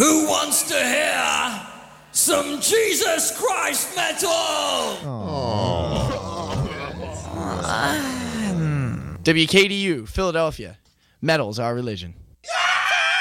Who wants to hear some Jesus Christ metal? WKDU, Philadelphia. Metal's our religion.